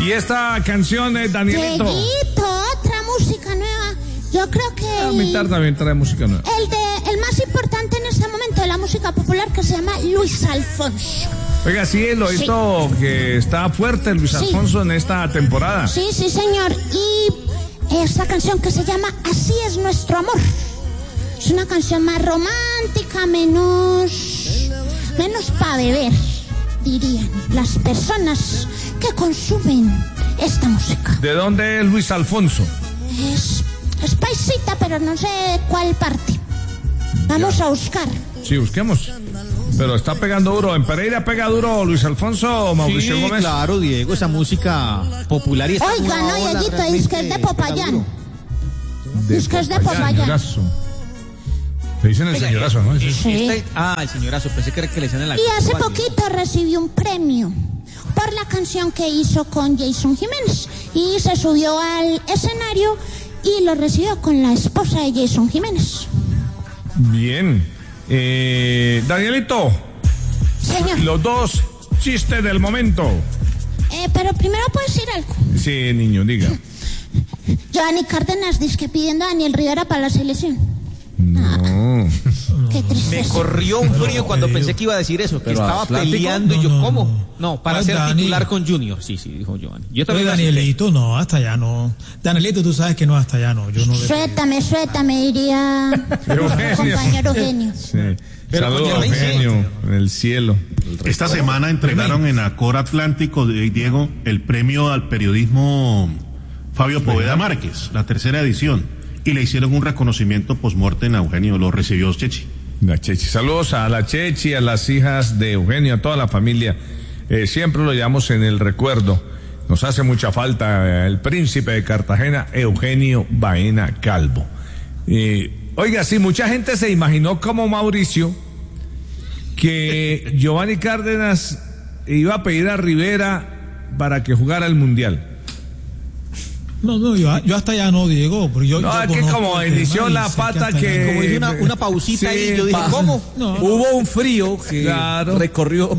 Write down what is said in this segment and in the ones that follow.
Y esta canción es Danielito. Otra música nueva. Yo creo que Militar también trae música nueva. el más importante en este momento de la música popular, que se llama Luis Alfonso. Oiga, sí, lo visto que está fuerte Luis Alfonso en esta temporada. Sí, señor. Y esta canción que se llama Así es nuestro amor. Es una canción más romántica, menos pa' beber, dirían las personas que consumen esta música. ¿De dónde es Luis Alfonso? Es paisita, pero no sé cuál parte. Vamos a buscar. Sí, busquemos. Pero está pegando duro. ¿En Pereira pega duro Luis Alfonso, Mauricio Gómez? Claro, Diego, esa música popular. Y oiga, no, Dieguito, dice que es de Popayán. Dice que es de Popayán. Le dicen el señorazo, ¿no? Sí. El señorazo, pensé que era que le decían en la... Y hace poquito recibió un premio por la canción que hizo con Jason Jiménez. Y se subió al escenario y lo recibió con la esposa de Jason Jiménez. Bien. Danielito. Señor. Los dos chistes del momento. Pero primero puedo decir algo. Sí, niño, diga. Giovanni Cárdenas dice que pidiendo a Daniel Rivera para la selección. No. Qué tristeza. Me corrió un frío cuando pensé que iba a decir eso, que estaba peleando y yo, ¿cómo? No, para ser titular con Junior. Sí, dijo Giovanni. Yo también. Danielito, no, hasta allá no. Danielito, tú sabes que no, hasta allá no. Yo no. Suéltame, diría compañero Eugenio. Sí. Saludos, Eugenio, en el cielo. Esta semana entregaron en Acor Atlántico, Diego, el premio al periodismo Fabio Poveda Márquez, la 3ª edición. Y le hicieron un reconocimiento post-mortem a Eugenio, lo recibió Chechi. La Chechi. Saludos a la Chechi, a las hijas de Eugenio, a toda la familia. Siempre lo llevamos en el recuerdo. Nos hace mucha falta el príncipe de Cartagena, Eugenio Baena Calvo. Oiga, sí, mucha gente se imaginó como Mauricio que Giovanni Cárdenas iba a pedir a Rivera para que jugara el Mundial. No, yo hasta allá no, Diego. Pero yo es que como inició la pata que... Como hizo una pausita ahí, yo dije, ¿cómo? Hubo un frío que recorrió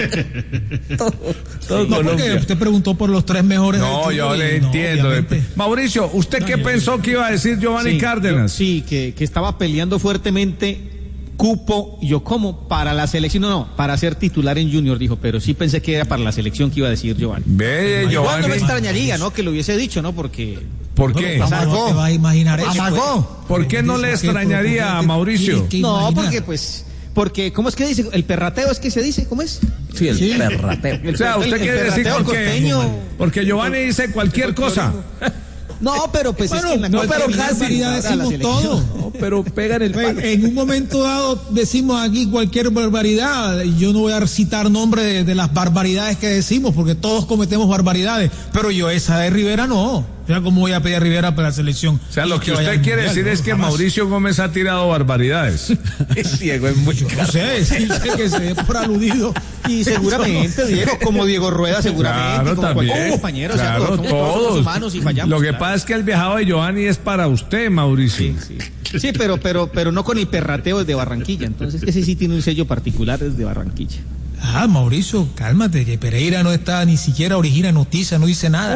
todo no, porque usted preguntó por los 3 mejores. No, yo le entiendo. Mauricio, ¿usted qué pensó que iba a decir Giovanni Cárdenas? Que estaba peleando fuertemente cupo, yo como para la selección, no, para ser titular en Junior, dijo, pero sí pensé que era para la selección que iba a decir Giovanni. Igual no me extrañaría, ¿no? Que lo hubiese dicho, ¿no? Porque... ¿Por qué? No te vas a imaginar eso. ¿Por qué no le extrañaría a Mauricio? No, porque, ¿cómo es que dice? ¿El perrateo es que se dice? ¿Cómo es? Sí, el perrateo. O sea, usted quiere decir porque Giovanni dice cualquier cosa. No, pero pues bueno, es que pero casi decimos todo. No, pero pegan el palo. En un momento dado decimos aquí cualquier barbaridad. Yo no voy a citar nombres de las barbaridades que decimos, porque todos cometemos barbaridades. Pero yo esa de Rivera no. O sea, ¿cómo voy a pedir a Rivera para la selección? O sea, lo que usted quiere decir es que Mauricio Gómez ha tirado barbaridades. Diego es muy caro. No sé, que se dé por aludido. Y seguramente, Diego, como Diego Rueda, seguramente, claro, como también, cualquier compañero, claro, o sea, todos humanos y fallamos. Lo que pasa es que el viajado de Giovanni es para usted, Mauricio. Sí, pero no con el perrateo desde Barranquilla. Entonces, ese sí tiene un sello particular desde Barranquilla. Mauricio, cálmate, que Pereira no está ni siquiera origina noticia, no dice nada.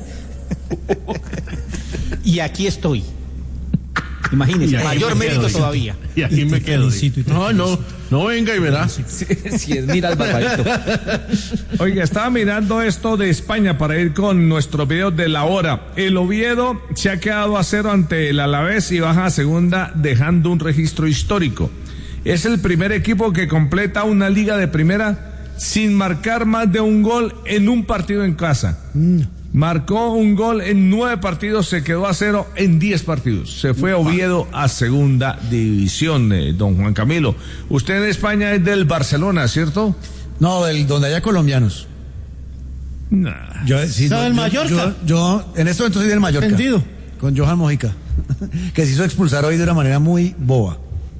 Y aquí estoy. Imagínese, mayor mérito todavía. Y aquí me quedo. No venga y verá. Si mira al barbarito. Oiga, estaba mirando esto de España para ir con nuestros videos de la hora. El Oviedo se ha quedado a 0 ante el Alavés y baja a segunda, dejando un registro histórico. Es el primer equipo que completa una liga de primera sin marcar más de un gol en un partido en casa. Marcó un gol en 9 partidos, se quedó a 0 en 10 partidos. Se fue Oviedo a segunda división, don Juan Camilo. Usted en España es del Barcelona, ¿cierto? No, donde haya colombianos. Nah. ¿Del Mallorca? Yo en este momento soy del Mallorca. ¿Entendido? Con Johan Mojica, que se hizo expulsar hoy de una manera muy boba.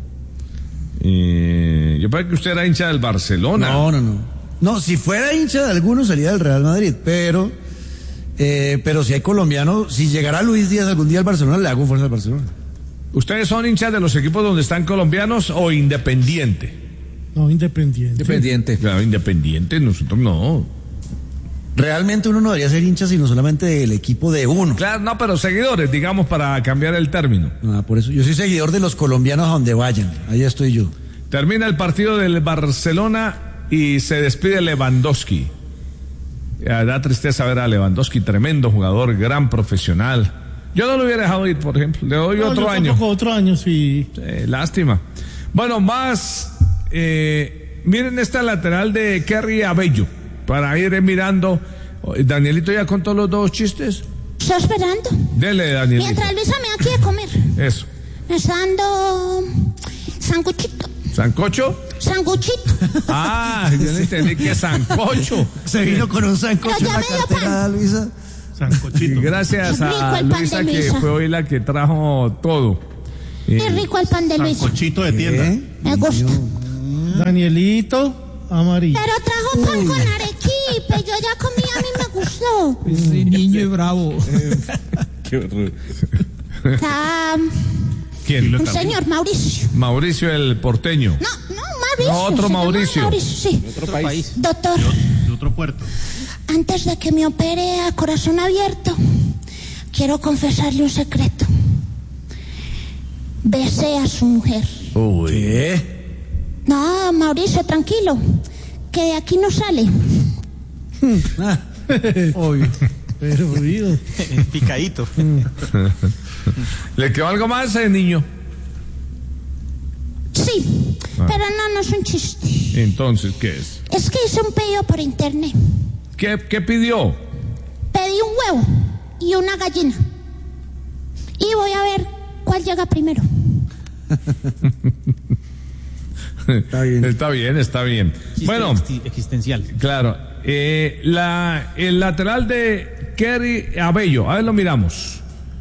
Yo pensé que usted era hincha del Barcelona. No, si fuera hincha de alguno sería del Real Madrid, pero si hay colombianos, si llegara Luis Díaz algún día al Barcelona, le hago fuerza al Barcelona. ¿Ustedes son hinchas de los equipos donde están colombianos o Independiente? No, Independiente. Claro, Independiente, nosotros no. Realmente uno no debería ser hincha sino solamente del equipo de uno. Claro, no, pero seguidores, digamos, para cambiar el término. Por eso yo soy seguidor de los colombianos a donde vayan. Allá estoy yo. Termina el partido del Barcelona y se despide Lewandowski. Da tristeza ver a Lewandowski, tremendo jugador, gran profesional. Yo no lo hubiera dejado ir, por ejemplo. Le doy otro año. Otro año, sí. Lástima. Bueno, más. Miren esta lateral de Kerry Abello. Para ir mirando. Danielito ya contó los 2 chistes. Estoy esperando. Dele, Danielito. Mientras Luisa me da aquí de comer. Eso. Me está dando sanguchito. ¿Sancocho? Sanguchito. Yo no entendí que es sancocho. Se vino con un sancocho en la cartera, Luisa. Sancochito. Gracias a Luisa, que fue hoy la que trajo todo. Qué rico el pan de Luisa. Sancochito de tienda. Me gusta. Danielito, amarillo. Pero trajo pan con arequipe. Yo ya comí, a mí me gustó. Ese niño es bravo. Qué horror. ¿Quién? Un señor, Mauricio. Mauricio el porteño. No, Mauricio. No, otro Mauricio. Sí. De otro país. Doctor, De otro puerto. antes de que me opere a corazón abierto, quiero confesarle un secreto. Besé a su mujer. ¿Qué? No, Mauricio, tranquilo, que de aquí no sale. Obvio. Pero ruido. Picadito. ¿Le quedó algo más, niño? Sí, pero no es un chiste. Entonces, ¿qué es? Es que hice un pedido por internet. ¿Qué pidió? Pedí un huevo y una gallina. Y voy a ver cuál llega primero. Está bien. Está bien. Bueno, Existencial. claro. El lateral de Kerry Abello. A ver, lo miramos.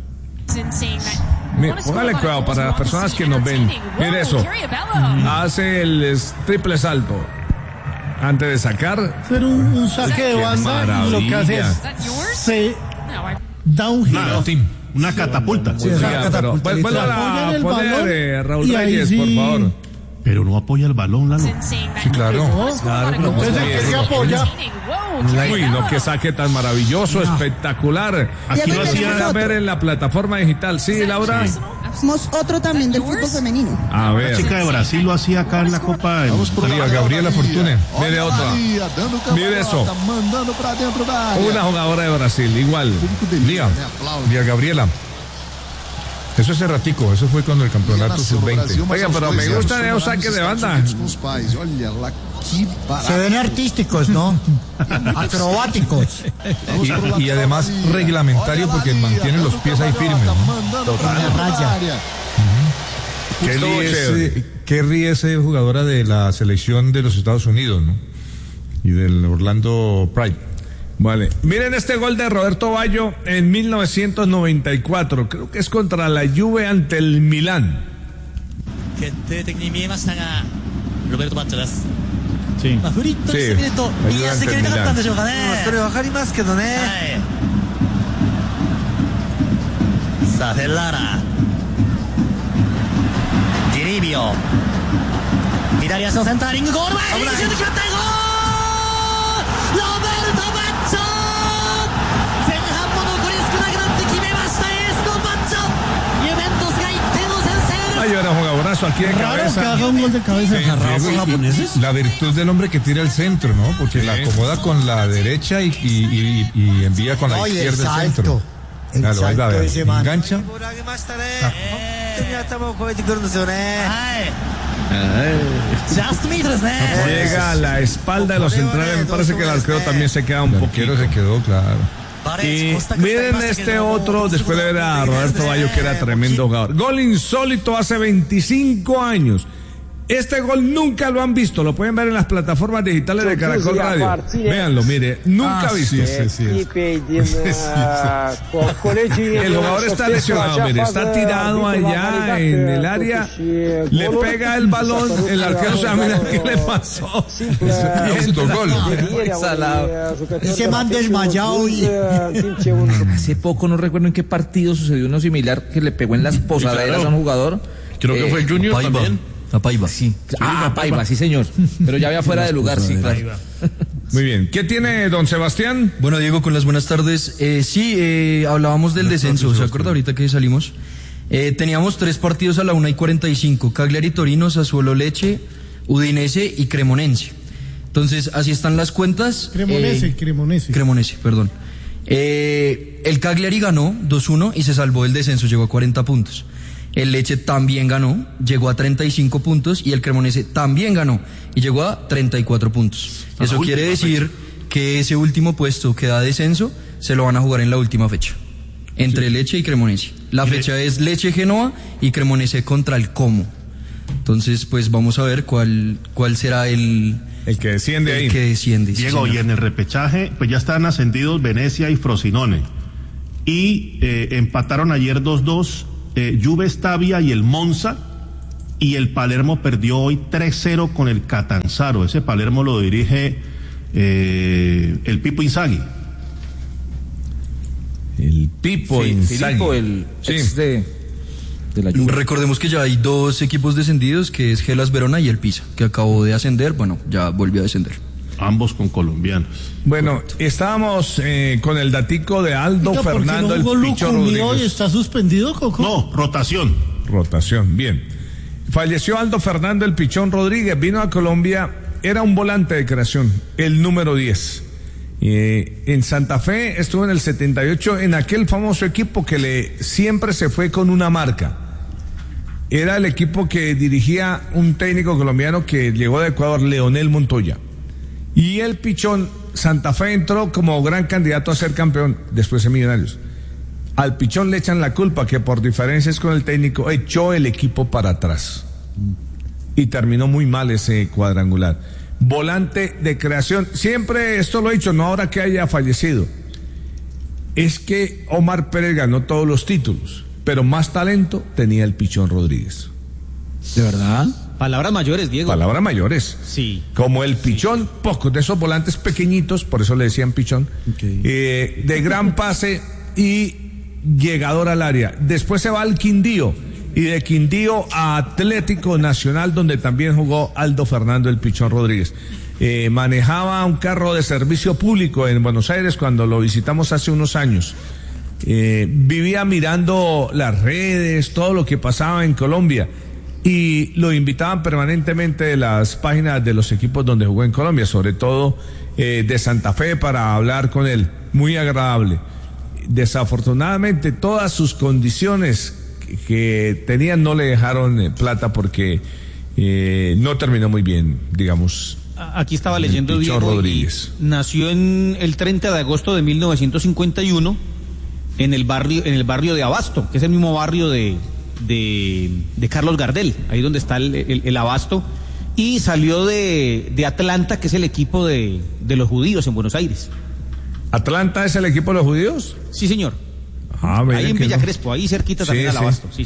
Póngale cuidado para las personas que nos ven. Mire eso. Hace el triple salto. Antes de sacar. Hacer un saque de banda y lo que hace es se da un giro. Una catapulta. Pero vuelva a poner, Raúl Reyes, sí. por favor. Pero no apoya el balón, Lalo. Sí, claro. Entonces, ¿qué se apoya? Uy, no, que saque tan maravilloso, espectacular. Aquí Lo lo hacían hacían. ver en la plataforma digital. Sí, Laura. Tenemos otro también del fútbol femenino. A La ver. chica de Brasil lo hacía acá en la Copa. María Gabriela Fortune. Mire otra. Mire eso. Una jugadora de Brasil, igual. Lía Gabriela. Eso es errático, eso fue cuando el campeonato sub-20. Oiga, pero me gustan esos saques de banda. Se ven artísticos, ¿no? Acrobáticos. Y además reglamentario porque mantienen los pies ahí firmes, ¿no? Kerry es jugadora de la selección de los Estados Unidos, ¿no? Y del Orlando Pride. Vale, miren este gol de Roberto Baggio en 1994, creo que es contra la Juve ante el Milán. Sí. Sí, Zafellara. Diribio. 左足のセンターリングゴール前にシュート決まったゴールロベルト・バッジョ前半も残り少なくなって決めましたエースのバッジョユベントスが1点を先制。 Baggio era jugadorazo aquí de Claro, que cabeza. haga un gol de cabeza. La virtud del hombre que tira el centro, ¿no? Porque la acomoda con la derecha y envía con la izquierda el centro. Claro, ahí va, engancha. Llega a la espalda de los centrales, me parece que el arquero también se queda un poquito. Se quedó, claro. Y miren este otro, después de ver a Roberto Baggio, que era tremendo jugador. Gol insólito hace 25 años. Este gol nunca lo han visto, lo pueden ver en las plataformas digitales de Caracol Radio. Véanlo, mire, nunca visto. El jugador está lesionado, mire, está tirado allá en el área, le pega el balón, el arquero se mira qué le pasó. Autogol. Ese man desmayado y... Hace poco, no recuerdo en qué partido sucedió uno similar, que le pegó en las posaderas a un jugador. Creo que fue Junior también. A Paiva. Sí. Paiva, sí, señor. Pero ya había fuera de lugar, sí, claro. Muy bien. ¿Qué tiene don Sebastián? Bueno, Diego, con las buenas tardes. Hablábamos del descenso, ¿se acuerda ahorita que salimos? Teníamos 3 partidos a la 1:45, Cagliari, Torino, Sassuolo, Lecce, Udinese y Cremonense. Entonces, así están las cuentas. Cremonese, perdón. El Cagliari ganó 2-1 y se salvó del descenso, llegó a 40 puntos. El Lecce también ganó, llegó a 35 puntos y el Cremonese también ganó y llegó a 34 puntos. Eso quiere decir que ese último puesto que da descenso se lo van a jugar en la última fecha, entre Lecce y Cremonese. La fecha es Lecce-Genoa y Cremonese contra el Como. Entonces, pues vamos a ver cuál será el que desciende ahí. El que desciende. Diego, y en el repechaje, pues ya están ascendidos Venezia y Frosinone. Y empataron ayer 2-2 Juve Stabia y el Monza, y el Palermo perdió hoy 3-0 con el Catanzaro. Ese Palermo lo dirige el Pipo Inzaghi. El Pipo Inzaghi. Filippo, el ex de la Juve. Recordemos que ya hay 2 equipos descendidos, que es Hellas Verona y el Pisa, que acabó de ascender, bueno, ya volvió a descender. Ambos con colombianos. Bueno, estábamos con el datico de Aldo Fernando, el Pichón Rodríguez. ¿Está suspendido, Coco? No, rotación. Bien. Falleció Aldo Fernando, el Pichón Rodríguez, vino a Colombia, era un volante de creación, el número 10. En Santa Fe estuvo en el 78, en aquel famoso equipo que siempre se fue con una marca. Era el equipo que dirigía un técnico colombiano que llegó de Ecuador, Leonel Montoya. Y el Pichón, Santa Fe entró como gran candidato a ser campeón, después de Millonarios. Al Pichón le echan la culpa que por diferencias con el técnico echó el equipo para atrás. Y terminó muy mal ese cuadrangular. Volante de creación, siempre esto lo he dicho, no ahora que haya fallecido. Es que Omar Pérez ganó todos los títulos, pero más talento tenía el Pichón Rodríguez. ¿De verdad? Palabras mayores, Diego. Palabras mayores. Sí. Como el Pichón, pocos de esos volantes pequeñitos, por eso le decían Pichón, de gran pase y llegador al área. Después se va al Quindío, y de Quindío a Atlético Nacional, donde también jugó Aldo Fernando el Pichón Rodríguez. Manejaba un carro de servicio público en Buenos Aires cuando lo visitamos hace unos años. Vivía mirando las redes, todo lo que pasaba en Colombia, y lo invitaban permanentemente de las páginas de los equipos donde jugó en Colombia, sobre todo de Santa Fe, para hablar con él. Muy agradable. Desafortunadamente todas sus condiciones que tenían no le dejaron plata, porque no terminó muy bien, digamos. Aquí estaba leyendo, Diego, Rodríguez. Nació en el 30 de agosto de 1951 en el barrio de Abasto, que es el mismo barrio de Carlos Gardel, ahí donde está el Abasto, y salió de Atlanta, que es el equipo de los judíos en Buenos Aires. ¿Atlanta es el equipo de los judíos? Sí, señor. Ahí en Villa Crespo, ahí cerquita también al Abasto. Sí.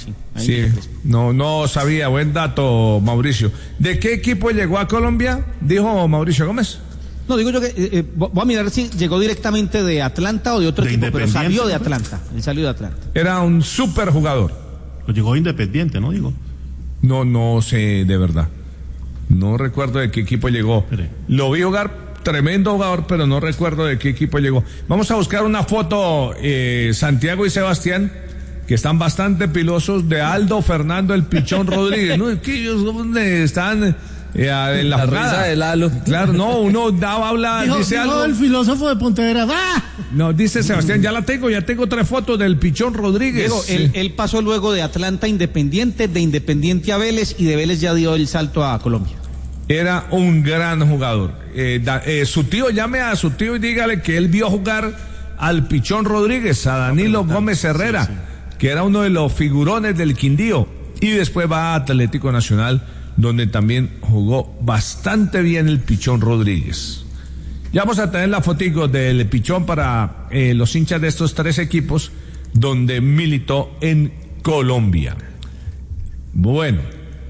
No sabía, buen dato, Mauricio. ¿De qué equipo llegó a Colombia? Dijo Mauricio Gómez. No, digo yo que voy a mirar si llegó directamente de Atlanta o de otro equipo, pero salió de Atlanta. Él salió de Atlanta. Era un súper jugador. Pues llegó Independiente, ¿no? Digo. No sé de verdad. No recuerdo de qué equipo llegó. Lo vi jugar, tremendo jugador, pero no recuerdo de qué equipo llegó. Vamos a buscar una foto, Santiago y Sebastián, que están bastante pilosos, de Aldo Fernando el Pichón Rodríguez. ¿No? Es que ellos ¿dónde están? En la risa de Lalo. Claro, no, uno habla, dice algo. El filósofo de Pontevedra. ¡Ah! No, dice Sebastián, ya tengo 3 fotos del Pichón Rodríguez. Diego, él pasó luego de Atlanta a Independiente, de Independiente a Vélez, y de Vélez ya dio el salto a Colombia. Era un gran jugador. Su tío, llame a su tío y dígale que él vio jugar al Pichón Rodríguez, a Danilo Gómez Herrera, que era uno de los figurones del Quindío, y después va a Atlético Nacional, donde también jugó bastante bien el Pichón Rodríguez. Ya vamos a tener la fotico del Pichón para los hinchas de estos 3 equipos donde militó en Colombia. Bueno,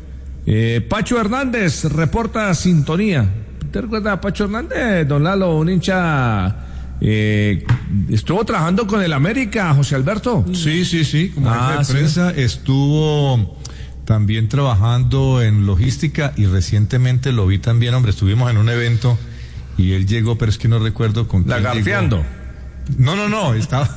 Pacho Hernández reporta sintonía. ¿Te recuerdas a Pacho Hernández, don Lalo, un hincha? Estuvo trabajando con el América, José Alberto. Sí, como jefe de prensa. Estuvo también trabajando en logística y recientemente lo vi también, estuvimos en un evento y él llegó, pero es que no recuerdo con quién garfiando. No, estaba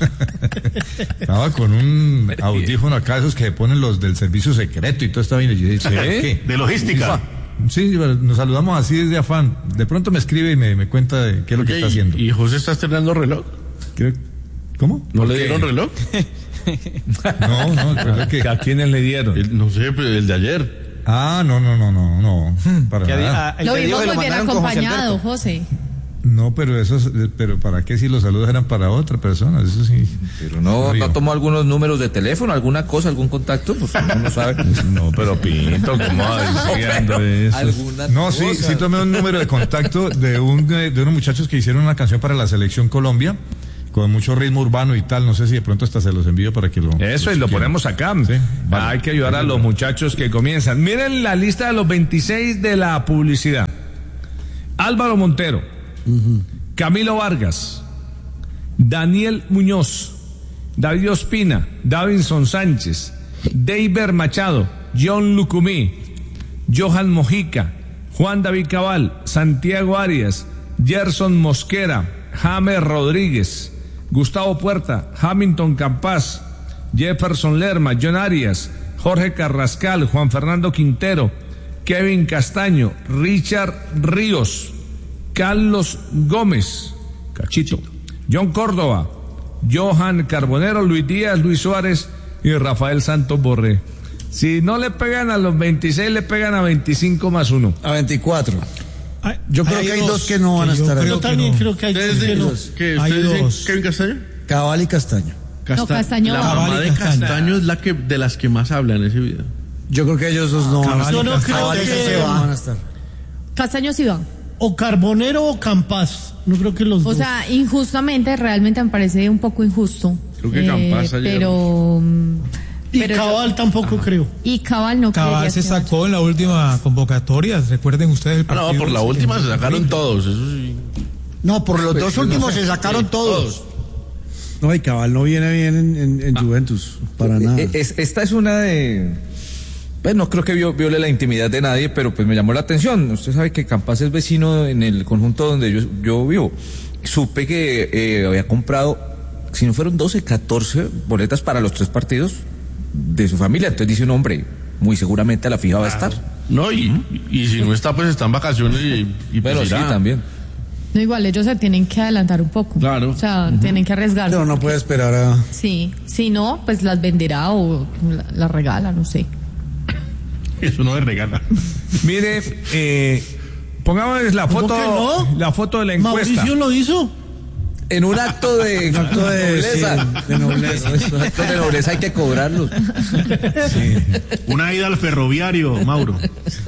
con un audífono acá, esos que se ponen los del servicio secreto y todo estaba bien. Y yo dije, ¿qué? De logística. Sí, nos saludamos así desde afán. De pronto me escribe y me cuenta de qué es lo que está haciendo. ¿Y José está estrenando reloj? ¿Cómo? ¿No le dieron reloj? No, que ¿a quiénes le dieron? No sé, el de ayer. No, para nada. Lo vimos muy bien acompañado, José. No, pero ¿para qué si los saludos eran para otra persona? Eso sí. Pero no tomó algunos números de teléfono, alguna cosa, algún contacto, pues uno no sabe. No, pero Pinto, ¿cómo va diciendo eso? No, sí tomé un número de contacto de unos muchachos que hicieron una canción para la Selección Colombia, con mucho ritmo urbano y tal, no sé si de pronto hasta se los envío para que lo... Eso, y lo ponemos acá. Sí, vale. Hay que ayudar a los muchachos que comienzan. Miren la lista de los 26 de la publicidad. Álvaro Montero, Camilo Vargas, Daniel Muñoz, David Ospina, Davinson Sánchez, Deiber Machado, John Lucumí, Johan Mojica, Juan David Cabal, Santiago Arias, Gerson Mosquera, James Rodríguez, Gustavo Puerta, Hamilton Campás, Jefferson Lerma, John Arias, Jorge Carrascal, Juan Fernando Quintero, Kevin Castaño, Richard Ríos, Carlos Gómez, Cachito, John Córdoba, Johan Carbonero, Luis Díaz, Luis Suárez y Rafael Santos Borré. Si no le pegan a los 26, le pegan a 25 más 1. A 24. Yo creo que hay dos que no van a estar. Yo también creo que hay dos que no. ¿Ustedes dicen Kevin Castaño? Cabal y Castaño. Castaño. La mamá de Castaño es la de las que más habla en ese video. Yo creo que ellos dos no van a estar. Yo no creo que van a estar. Castaño sí va. O Carbonero o Campás. No creo que los dos. O sea, injustamente, realmente me parece un poco injusto. Creo que Campás ayer. Y Cabal tampoco creo. Y Cabal no creo. Cabal se sacó en la última convocatoria. Recuerden ustedes el partido. No, por la última se sacaron todos. Eso sí. No, por los dos últimos se sacaron todos. No, y Cabal no viene bien en Juventus. Para nada. Esta es una de... Pues no creo que viole la intimidad de nadie, pero pues me llamó la atención. Usted sabe que Campás es vecino en el conjunto donde yo vivo. Supe que había comprado, si no fueron 12, 14 boletas para los 3 partidos de su familia. Entonces dice un hombre, muy seguramente a la fija va a estar. No, y si no está, pues está en vacaciones y pero pues sí, también. No, igual ellos se tienen que adelantar un poco. Claro. O sea, tienen que arriesgarse. Pero no puede esperar a... Sí, si no, pues las venderá o las regala, no sé. Eso no es regala. Mire, pongamos la foto de la encuesta. Mauricio lo hizo. En un acto de nobleza. Sí, de nobleza. Los actos de nobleza hay que cobrarlos. Sí. Una ida al ferroviario, Mauro.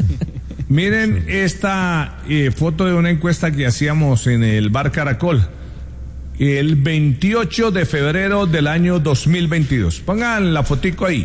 Miren esta foto de una encuesta que hacíamos en el Bar Caracol el 28 de febrero del año 2022. Pongan la fotico ahí.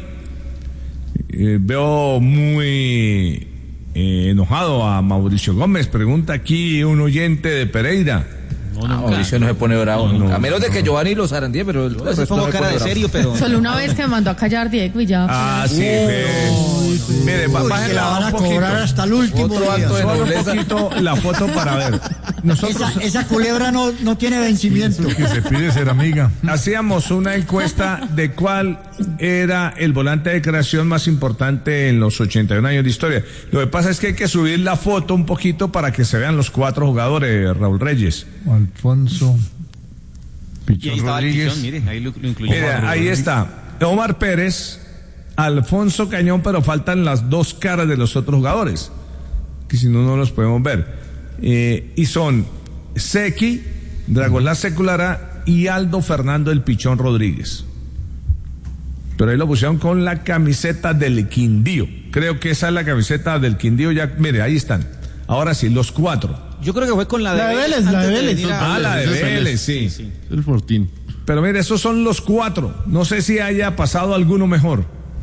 Veo muy enojado a Mauricio Gómez. Pregunta aquí un oyente de Pereira. Mauricio no se pone bravo. A menos de que Giovanni lo zarandee, pero el se pongo cara de serio, pero... Solo una vez que me mandó a callar Diego y ya. Sí, mire, la van a cobrar hasta el último otro día. acto de nobleza. Un poquito la foto para ver. Esa culebra no tiene vencimiento. Que se pide ser amiga. Hacíamos una encuesta de cuál era el volante de creación más importante en los 81 años de historia. Lo que pasa es que hay que subir la foto un poquito para que se vean los 4 jugadores, Raúl Reyes. Alfonso Pichón Rodríguez. Pichón, mire, ahí lo incluimos. Mire, ahí está. Omar Pérez, Alfonso Cañón, pero faltan las 2 caras de los otros jugadores, que si no los podemos ver. Y son Seki, Dragoslán Seculará y Aldo Fernando el Pichón Rodríguez. Pero ahí lo pusieron con la camiseta del Quindío. Creo que esa es la camiseta del Quindío. Ya, mire, ahí están. Ahora sí, los 4. Yo creo que fue con la de Vélez. La de Vélez. La de Vélez, sí. El Fortín. Pero mire, esos son los 4. No sé si haya pasado alguno mejor.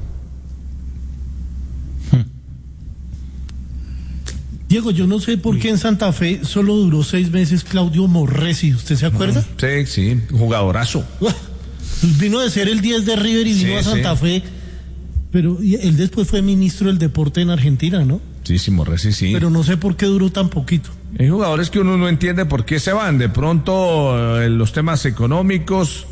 Diego, yo no sé por qué en Santa Fe solo duró 6 meses Claudio Morresi. ¿Usted se acuerda? Sí, jugadorazo. Pues vino de ser el 10 de River y vino a Santa Fe. Pero él después fue ministro del deporte en Argentina, ¿no? Sí, Morresi, sí. Pero no sé por qué duró tan poquito. Hay jugadores que uno no entiende por qué se van, de pronto los temas económicos,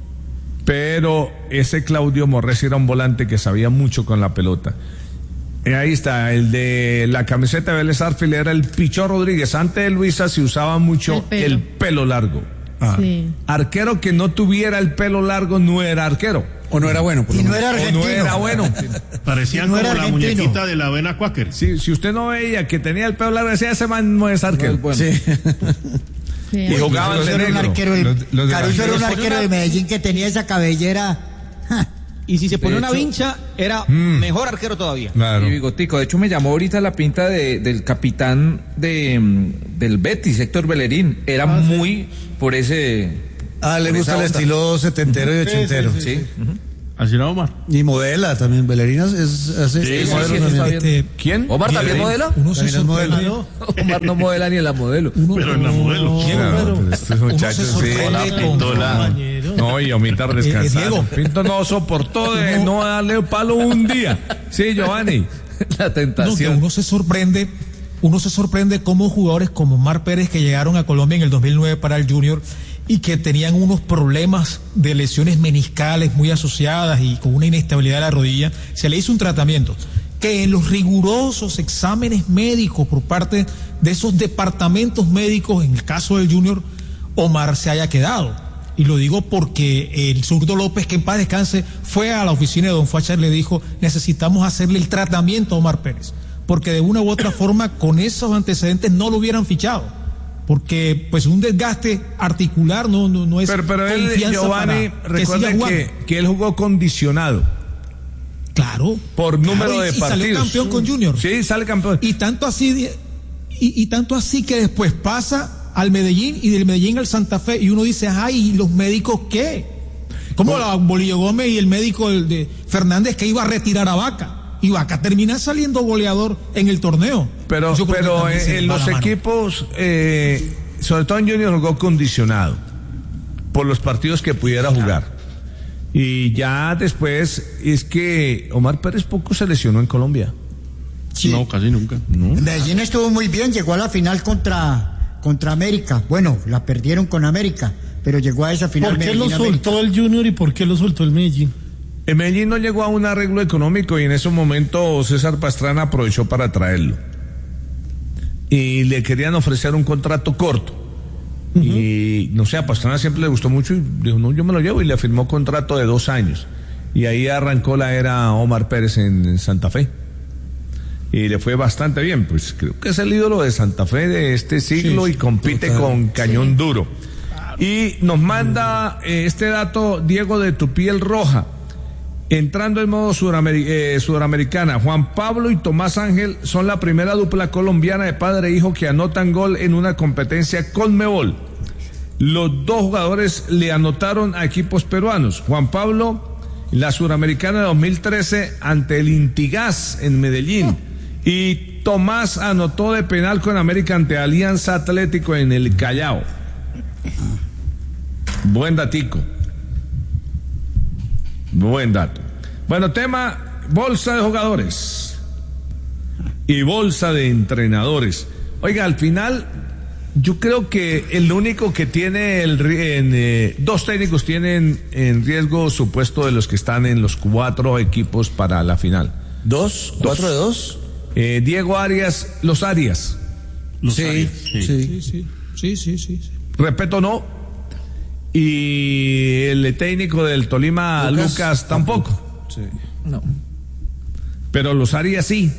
pero ese Claudio Morresi era un volante que sabía mucho con la pelota. Ahí está, el de la camiseta de Vélez Sarsfield era el Pichón Rodríguez. Antes de Luisa se usaba mucho el pelo largo. Sí. Arquero que no tuviera el pelo largo no era arquero. O no era bueno. Y no era argentino. O no era bueno. Parecían no como era la argentino. muñequita de la avena Quaker. Sí, si usted no veía que tenía el pelo largo, decía, ese man no es arquero. Bueno. Sí. Sí. Y jugaban de Caruso era un negro. arquero, Caruso era un arquero de Medellín que tenía esa cabellera. Y si se pone De una hecho- vincha, era mejor arquero todavía. Claro. Y bigotico, de hecho me llamó ahorita la pinta del capitán del Betis, Héctor Bellerín. Era muy por ese... Le por gusta esa el onda. estilo setentero y ochentero. Sí. Así era Omar. Y modela también, Belerinas hace Sí, modelo sí, eso está también. bien. ¿Quién? ¿Omar también modela? Uno se También es modelo. sorprende. Omar no modela ni en la modelo. Pero en la modelo. Pero estos muchachos, sí. No, y Omitar descansando. Diego. Pinto no soportó de no darle palo un día. Sí, Giovanni. La No, que tentación. uno se sorprende cómo jugadores como Omar Pérez, que llegaron a Colombia en el 2009 para el Junior y que tenían unos problemas de lesiones meniscales muy asociadas y con una inestabilidad de la rodilla, se le hizo un tratamiento que en los rigurosos exámenes médicos por parte de esos departamentos médicos, en el caso del Junior, Omar se haya quedado. Y lo digo porque el zurdo López, que en paz descanse, fue a la oficina de don Facha y le dijo, necesitamos hacerle el tratamiento a Omar Pérez, porque de una u otra forma con esos antecedentes no lo hubieran fichado, porque pues un desgaste articular no es Pero él, confianza Giovanni, para que siga recuerda jugando. que él jugó condicionado Claro. por número de y partidos. salió campeón con Junior. Sí, sale campeón. Y tanto así que después pasa al Medellín y del Medellín al Santa Fe y uno dice, ay, ¿y los médicos qué? Como la Bolillo Gómez y el médico de Fernández que iba a retirar a Vaca. Y Vaca termina saliendo goleador en el torneo. Pero Yo creo que también se en va los la mano. equipos, sobre todo en Junior, jugó condicionado por los partidos que pudiera jugar. Y ya después es que Omar Pérez poco se lesionó en Colombia. Sí. No, casi nunca. En Medellín estuvo muy bien, llegó a la final contra América. Bueno, la perdieron con América, pero llegó a esa final. ¿Por qué lo Medellín-América. soltó el Junior y por qué lo soltó el Medellín? En Medellín no llegó a un arreglo económico y en ese momento César Pastrana aprovechó para traerlo. Y le querían ofrecer un contrato corto. Y no sé, a Pastrana siempre le gustó mucho y dijo, no, yo me lo llevo, y le firmó contrato de 2 años. Y ahí arrancó la era Omar Pérez en Santa Fe. Y le fue bastante bien, pues creo que es el ídolo de Santa Fe de este siglo y compite con Cañón Duro. Y nos manda este dato Diego de Tu Piel Roja. Entrando en modo sudamericana, Juan Pablo y Tomás Ángel son la primera dupla colombiana de padre e hijo que anotan gol en una competencia Conmebol. Los dos jugadores le anotaron a equipos peruanos. Juan Pablo, la suramericana de 2013 ante el Intigas en Medellín. Y Tomás anotó de penal con América ante Alianza Atlético en el Callao. Buen datico. Buen dato. Bueno, tema bolsa de jugadores y bolsa de entrenadores. Oiga, al final yo creo que el único que tiene dos técnicos tienen en riesgo su puesto de los que están en los 4 equipos para la final. ¿Dos? ¿4 de 2? Diego Arias, los Arias. Sí. Respeto no. Y el técnico del Tolima, Lucas tampoco. Sí. No. Pero los Arias sí.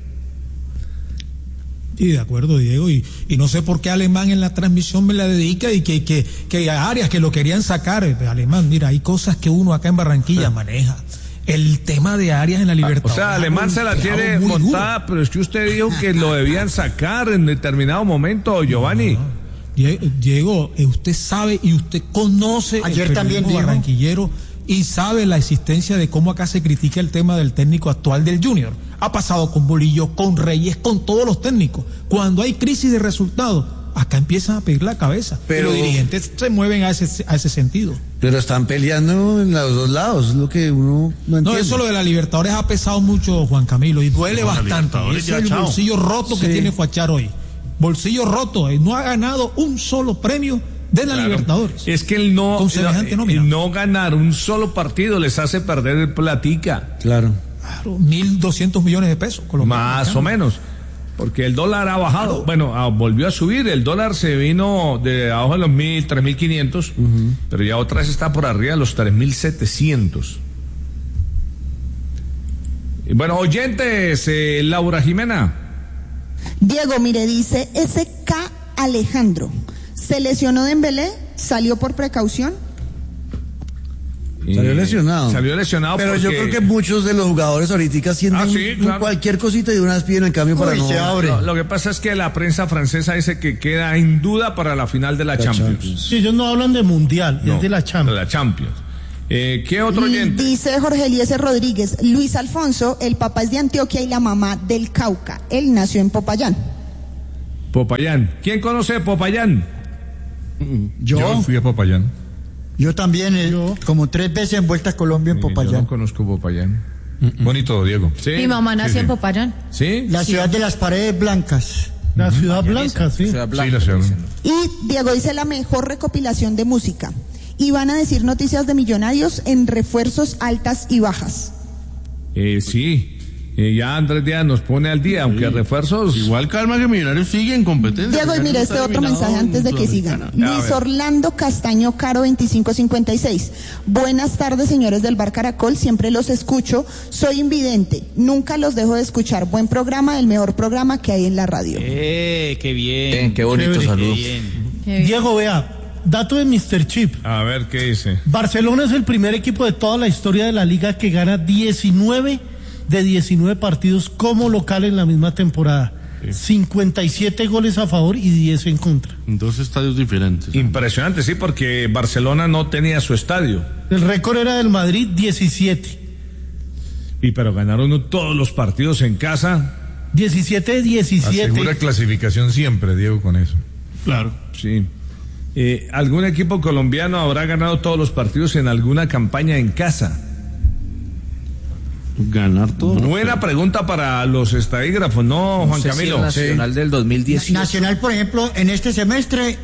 Y de acuerdo, Diego, y no sé por qué Alemán en la transmisión me la dedica y que a Arias que lo querían sacar. Alemán, mira, hay cosas que uno acá en Barranquilla maneja. El tema de Arias en la Libertad. O sea, Alemán se la tiene montada, pero es que usted dijo que lo debían sacar en determinado momento, Giovanni. No. Diego, usted sabe y usted conoce Ayer el también periodismo barranquillero y sabe la existencia de cómo acá se critica el tema del técnico actual del Junior. Ha pasado con Bolillo, con Reyes, con todos los técnicos. Cuando hay crisis de resultados, acá empiezan a pedir la cabeza. Pero los dirigentes se mueven a ese sentido. Pero están peleando en los dos lados, es lo que uno no entiende. No, eso lo de la Libertadores ha pesado mucho, Juan Camilo, y duele bastante. Es el bolsillo roto que tiene Fachar hoy. bolsillo roto, no ha ganado un solo premio de la Libertadores. Es que el no ganar un solo partido les hace perder platica. Claro. 1.200 millones de pesos. Más o menos. Porque el dólar ha bajado. Bueno, volvió a subir. El dólar se vino de abajo de los 3.500, pero ya otra vez está por arriba de los 3.700. Bueno, oyentes, Laura Jimena. Diego, mire, dice SK Alejandro. ¿Se lesionó Dembélé? ¿Salió por precaución? Salió lesionado. Pero yo creo que muchos de los jugadores ahorita sienten cualquier cosita y de una vez piden el cambio para no se abre. Lo que pasa es que la prensa francesa dice que queda en duda para la final de la Champions. Sí, ellos no hablan de Mundial, es de la Champions. De la Champions. ¿Qué otro oyente? Dice Jorge Eliezer Rodríguez, Luis Alfonso, el papá es de Antioquia y la mamá del Cauca. Él nació en Popayán. Popayán. ¿Quién conoce Popayán? Yo fui a Popayán. Yo también, como 3 veces en Vuelta a Colombia en Popayán. Yo no conozco Popayán. Bonito, Diego. ¿Sí? Mi mamá nació en Popayán. ¿Sí? La ciudad de las paredes blancas. La ciudad blanca, sí. La ciudad. Y Diego dice la mejor recopilación de música. Y van a decir noticias de Millonarios en refuerzos altas y bajas. Sí. Ya Andrés Díaz nos pone al día, aunque refuerzos. Igual calma que Millonarios sigue en competencia. Diego, y mire este otro mensaje antes de que sigan. Luis Orlando Castaño Caro 2556. Buenas tardes, señores del Bar Caracol, siempre los escucho. Soy invidente, nunca los dejo de escuchar. Buen programa, el mejor programa que hay en la radio. Qué bien. Qué bonito saludo. Diego, vea. Dato de Mr. Chip. A ver, ¿qué dice? Barcelona es el primer equipo de toda la historia de la liga que gana 19 de 19 partidos como local en la misma temporada. 57 goles a favor y 10 en contra. En 2 estadios diferentes. Impresionante, sí, porque Barcelona no tenía su estadio. El récord era del Madrid, 17. Pero ganaron todos los partidos en casa. 17 de 17. Asegura clasificación siempre, Diego, con eso. Claro. Sí. ¿Algún equipo colombiano habrá ganado todos los partidos en alguna campaña en casa? Ganar todo. Buena pregunta para los estadígrafos, ¿no, Juan Camilo? Nacional del 2018. Nacional, por ejemplo, en este semestre,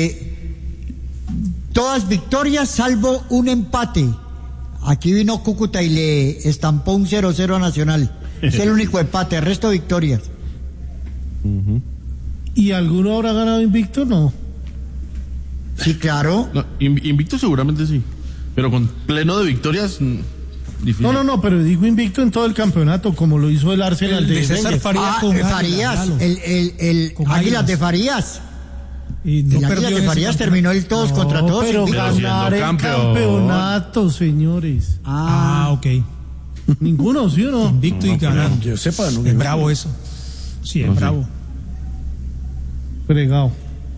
todas victorias salvo un empate. Aquí vino Cúcuta y le estampó un 0-0 a Nacional. Es el único empate, el resto victorias. ¿Y alguno habrá ganado invicto? No. Sí, claro. No, invicto seguramente sí. Pero con pleno de victorias. Difícil. No, pero digo invicto en todo el campeonato, como lo hizo el Arsenal de César Farías con Farías, el Águilas de Farías. Y no el Águilas de Farías terminó el todos contra todos. Pero ganar el campeonato, señores. Ok. Ninguno, ¿sí o no? Invicto y ganar. Yo sepa, no. Es bravo eso. Sí, es bravo. Fregado.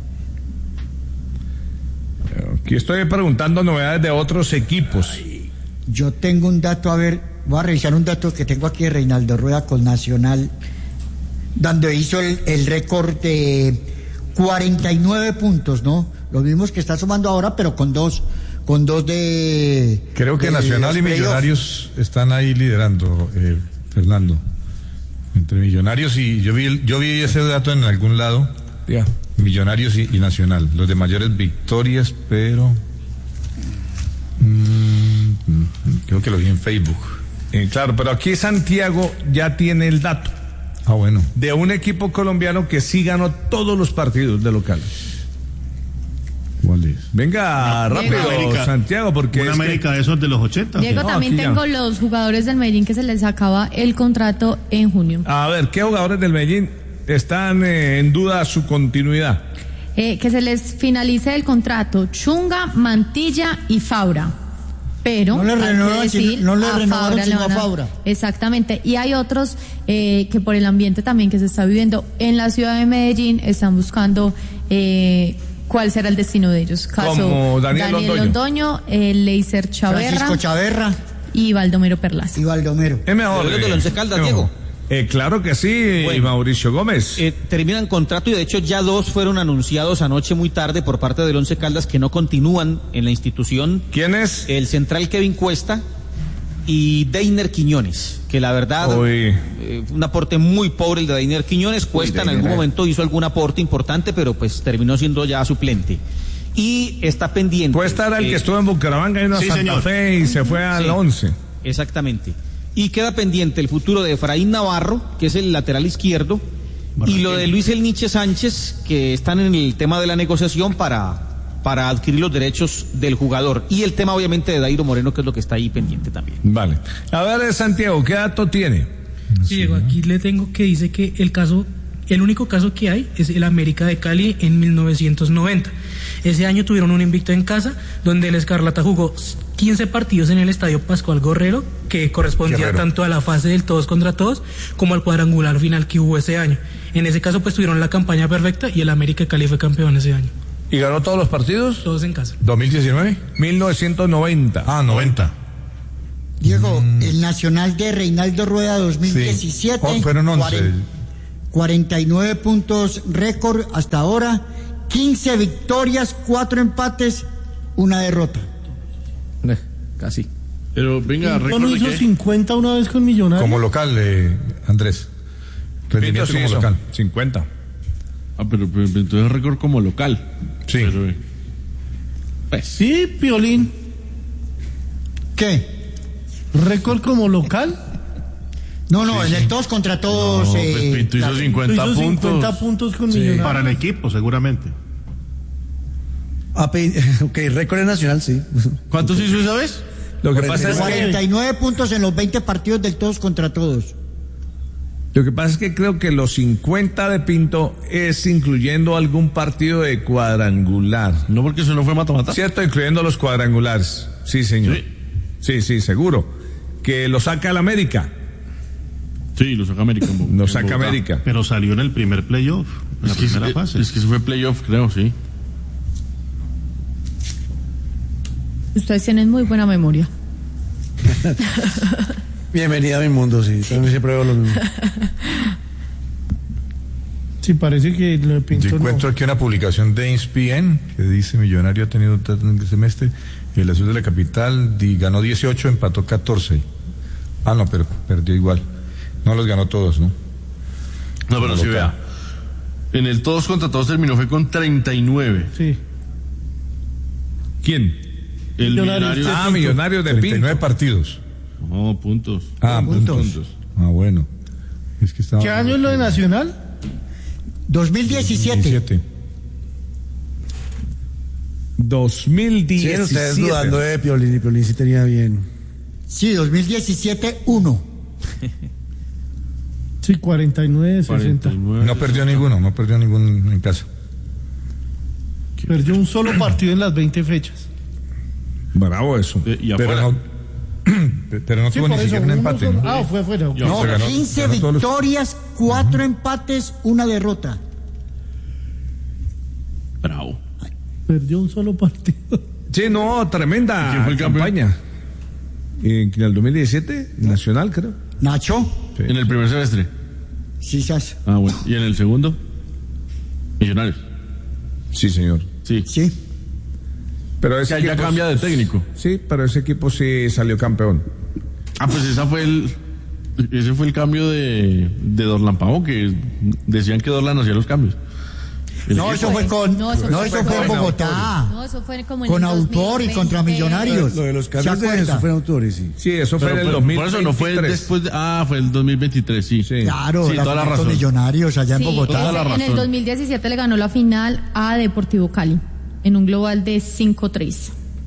Aquí estoy preguntando novedades de otros equipos. Yo tengo un dato, voy a revisar un dato que tengo aquí de Reinaldo Rueda con Nacional, donde hizo el récord de 49 puntos, ¿no? Los mismos que está sumando ahora, pero con dos de... Creo que Nacional y Millonarios están ahí liderando, Fernando. Entre Millonarios y... Yo vi ese dato en algún lado. Ya. Millonarios y Nacional. Los de mayores victorias, pero... creo que lo vi en Facebook. Claro, pero aquí Santiago ya tiene el dato. Bueno. De un equipo colombiano que sí ganó todos los partidos de local. ¿Cuál es? Venga, rápido, América, Santiago, porque una América de esos de los 80. Diego, también tengo los jugadores del Medellín que se les acaba el contrato en junio. A ver, ¿qué jugadores del Medellín están en duda su continuidad? Que se les finalice el contrato Chunga, Mantilla y Faura. Pero no le renovaron sino a Faura. Exactamente. Y hay otros que por el ambiente también que se está viviendo en la ciudad de Medellín están buscando cuál será el destino de ellos. Caso como Daniel Londoño, Leiser Chaverra, Francisco Chaverra y Baldomero Perlaza. Y Baldomero. ¿Es mejor del Once Caldas, Diego? Claro que sí, bueno, Mauricio Gómez. Terminan contrato y de hecho ya 2 fueron anunciados anoche muy tarde por parte del Once Caldas que no continúan en la institución. ¿Quién es? El central Kevin Cuesta y Deiner Quiñones, que la verdad, un aporte muy pobre el de Deiner Quiñones. Cuesta en algún momento hizo algún aporte importante, pero pues terminó siendo ya suplente. Y está pendiente. Cuesta era el que estuvo en Bucaramanga y en Santa Fe y se fue al 11. Exactamente. Y queda pendiente el futuro de Efraín Navarro, que es el lateral izquierdo, y lo de Luis El Niche Sánchez, que están en el tema de la negociación para adquirir los derechos del jugador. Y el tema, obviamente, de Dairo Moreno, que es lo que está ahí pendiente también. Vale. A ver, Santiago, ¿qué dato tiene? Sí, Diego, aquí le tengo que dice que el único caso que hay es el América de Cali en 1990. Ese año tuvieron un invicto en casa, donde el Escarlata jugó 15 partidos en el Estadio Pascual Guerrero, que correspondía tanto a la fase del todos contra todos, como al cuadrangular final que hubo ese año. En ese caso, pues tuvieron la campaña perfecta y el América de Cali fue campeón ese año. ¿Y ganó todos los partidos? Todos en casa. ¿2019? 1990. Ah, 90. Diego, el Nacional de Reinaldo Rueda 2017. Sí. Fueron 11. 49 puntos récord hasta ahora, 15 victorias, 4 empates, 1 derrota. Casi. Pero venga, ¿no hizo 50 una vez con Millonarios? Como local, Andrés. Rendimiento como local. 50. Ah, pero entonces récord como local. Sí. Pero, pues. Sí, Piolín. ¿Qué? ¿Récord como local? No, en el todos contra todos. No, pues Pinto hizo 50 puntos. 50 puntos con Millonarios. Para el equipo, seguramente. Ok, récord nacional, sí. ¿Cuántos hizo esa vez? Lo que pasa es que 49 puntos en los 20 partidos del todos contra todos. Lo que pasa es que creo que los 50 de Pinto es incluyendo algún partido de cuadrangular. No, porque eso no fue mata-mata. Cierto, incluyendo los cuadrangulares. Sí, señor. Sí, seguro. Que lo saca el América. Sí, lo saca América. Lo saca América. Pero salió en el primer playoff, en la primera fase. Es que eso fue playoff, creo, sí. Ustedes tienen muy buena memoria. Bienvenida a mi mundo, sí. También siempre veo lo mismo. Sí, parece que lo de Pinto. Yo encuentro aquí una publicación de ESPN que dice: Millonario ha tenido un semestre, el azul de la capital ganó 18, empató 14. Ah, no, pero perdió igual. No los ganó todos, ¿no? No, pero sí, vea. En el todos contra todos terminó fue con 39. Sí. ¿Quién? El Millonario. Millonario de 39 Pinto. partidos. No, puntos. Puntos. Ah, bueno. Es que estaba... ¿Qué año es lo de Nacional? 2017. 2017. Sí, ustedes dudando de Piolín, y Piolín sí tenía bien. Sí, 2017, 1. Sí, 49, 60. 49. No perdió ninguno en casa. Perdió un solo partido en las 20 fechas. Bravo eso. Pero no tuvo ni siquiera un empate, ¿no? Ah, fue afuera. No, 15 victorias, 4 empates, 1 derrota. Bravo. Perdió un solo partido. Sí, no, tremenda campaña. En el 2017, Nacional, creo. Nacho. Sí. En el primer semestre. Sí, Sas. Ah, bueno. ¿Y en el segundo? Millonarios. Sí, señor. Sí. Pero ese ya cambia de técnico. Sí, pero ese equipo sí salió campeón. Ah, pues ese fue el cambio de Dorlan Pavón, que decían que Dorlan hacía los cambios. No, eso fue con. No, eso fue en Bogotá. No, eso fue como en con el Autor y 2020. contra Millonarios. Lo de los cambios de eso fue Autor, sí. Sí, eso fue en el 2023. Por eso no fue después fue el 2023, sí. Claro, sí, toda la razón. Millonarios allá en Bogotá. En el 2017 le ganó la final a Deportivo Cali en un global de 5-3.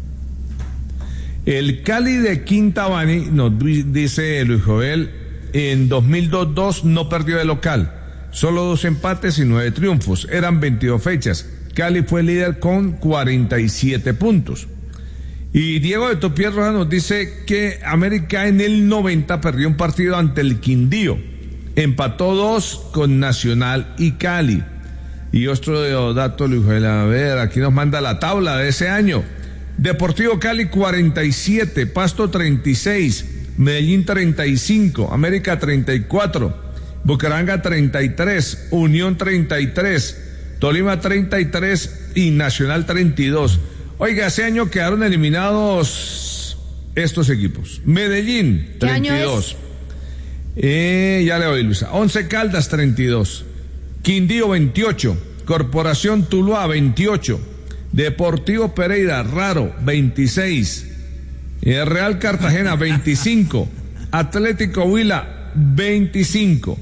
El Cali de Quintabani, nos dice Luis Joel, en 2002 no perdió de local. Solo 2 empates y 9 triunfos. Eran 22 fechas. Cali fue líder con 47 puntos. Y Diego de Topier Roja nos dice que América en el 90 perdió un partido ante el Quindío. Empató 2 con Nacional y Cali. Y otro dato, Luis Joel, a ver, aquí nos manda la tabla de ese año. Deportivo Cali 47, Pasto 36, Medellín 35, América 34, Bucaramanga 33, Unión 33, Tolima 33 y Nacional 32. Oiga, ese año quedaron eliminados estos equipos. Medellín, 32. Ya le doy, Luisa. 11 Caldas, 32. Quindío, 28. Corporación Tuluá, 28. Deportivo Pereira, Raro, 26. Real Cartagena, 25. Atlético Huila, 25.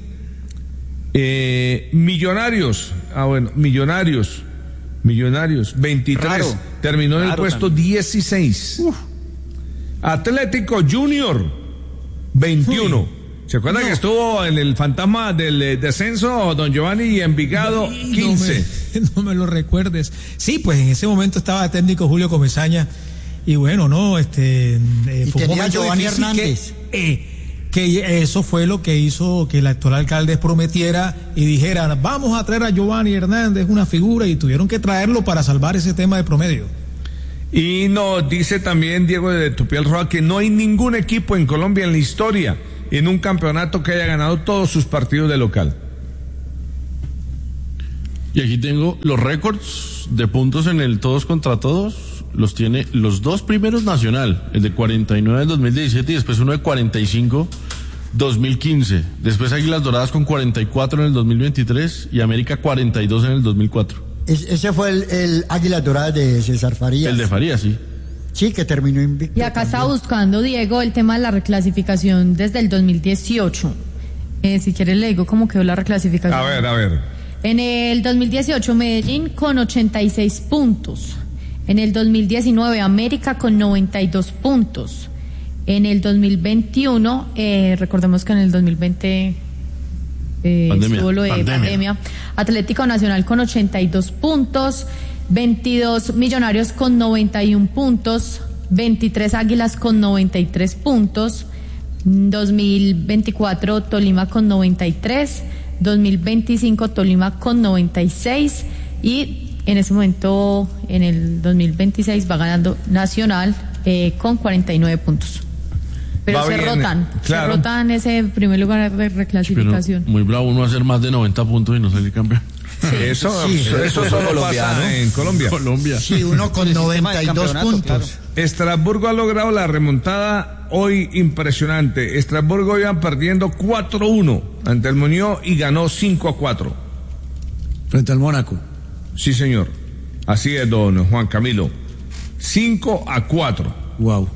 Millonarios, Millonarios, 23. Raro. Terminó en el puesto también. 16. Atlético Junior, 21. ¿Se acuerdan que estuvo en el fantasma del descenso, don Giovanni, y Envigado, 15? No me lo recuerdes. Sí, pues en ese momento estaba técnico Julio Comesaña, y bueno, no, y fue un momento Giovanni Hernández. Que eso fue lo que hizo que el actual alcalde prometiera y dijera, vamos a traer a Giovanni Hernández, una figura, y tuvieron que traerlo para salvar ese tema de promedio. Y nos dice también Diego de Tupiel Roa que no hay ningún equipo en Colombia en la historia en un campeonato que haya ganado todos sus partidos de local. Y aquí tengo los récords de puntos en el todos contra todos. Los tiene los dos primeros Nacional, el de 49 en 2017 y después uno de 45 2015. Después Águilas Doradas con 44 en el 2023 y América 42 en el 2004. Ese fue el Águilas Doradas de César Farías. El de Farías, sí. Sí, que terminó invicto. Y acá está buscando, Diego, el tema de la reclasificación desde el 2018. Si quieres le digo cómo quedó la reclasificación. A ver. En el 2018 Medellín con 86 puntos. En el 2019 América con 92 puntos. En el 2021, recordemos que en el 2020 estuvo lo de pandemia. Atlético Nacional con 82 puntos. 22 Millonarios con 91 puntos, 23 Águilas con 93 puntos, 2024 Tolima con 93, 2025 Tolima con 96 y en ese momento en el 2026 va ganando Nacional con 49 puntos. Pero se rotan ese primer lugar de reclasificación. Pero muy bravo uno hacer más de 90 puntos y no salir campeón. Sí, eso solo pasa en Colombia. Sí, uno con 92 puntos. Claro. Estrasburgo ha logrado la remontada hoy impresionante. Estrasburgo iba perdiendo 4-1 ante el Muñoz y ganó 5-4. Frente al Mónaco. Sí, señor. Así es, don Juan Camilo. 5-4. Wow.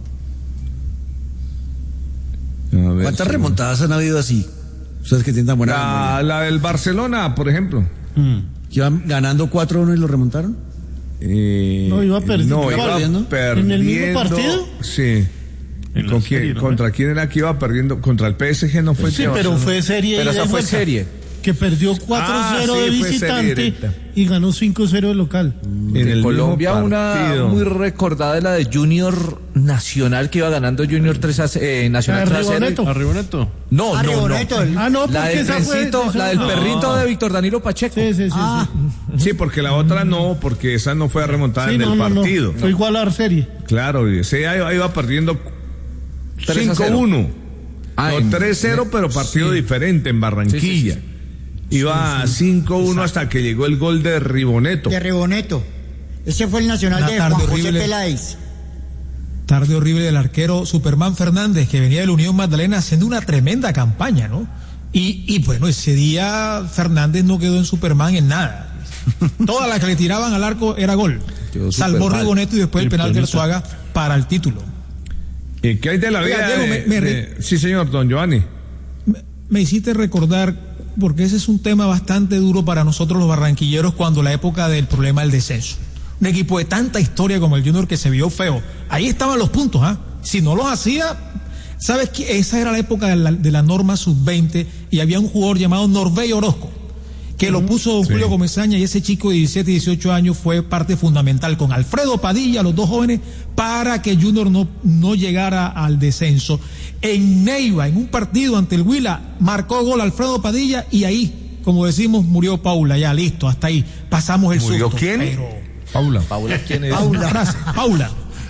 ¿Cuántas remontadas han habido así? Ustedes que tienen tan buena memoria. La del Barcelona, por ejemplo. ¿Que iban ganando 4-1 y lo remontaron? No, iba perdiendo. ¿En el mismo partido? Sí. ¿Contra quién era que iba perdiendo? Contra el PSG no fue. Sí, pero fue serie. Pero esa fue serie. Que perdió 4-0 de visitante y ganó 5-0 de local. En Colombia una muy recordada de la de Junior Nacional, que iba ganando Junior 3 Nacional 3-0. ¿Arriboneto? No. La del perrito de Víctor Danilo Pacheco. Sí. Sí, porque la otra no, porque esa no fue remontada en el partido. Fue igual a la serie. Claro, ese iba perdiendo 5-1. 3-0, pero partido diferente en Barranquilla. Sí. Iba 5-1 hasta que llegó el gol de Riboneto. Ese fue el Nacional de Juan José Peláez. Tarde horrible del arquero Superman Fernández, que venía de la Unión Magdalena haciendo una tremenda campaña, ¿no? Y bueno, ese día Fernández no quedó en Superman en nada. Toda la que le tiraban al arco era gol. Salvó Riboneto y después el penal de Arzuaga para el título. ¿Qué hay de la vida? Sí, señor, don Giovanni. Me hiciste recordar, porque ese es un tema bastante duro para nosotros los barranquilleros cuando la época del problema del descenso. Un equipo de tanta historia como el Junior que se vio feo. Ahí estaban los puntos, Si no los hacía, ¿sabes qué? Esa era la época de la norma sub-20 y había un jugador llamado Norbey Orozco que lo puso don Julio Comesaña, y ese chico de 17, 18 años fue parte fundamental con Alfredo Padilla, los dos jóvenes, para que Junior no llegara al descenso. En Neiva, en un partido ante el Huila, marcó gol Alfredo Padilla y ahí, como decimos, murió Paula. Ya listo, hasta ahí pasamos el susto. ¿Murió quién? Paula, ¿quién es? Paula.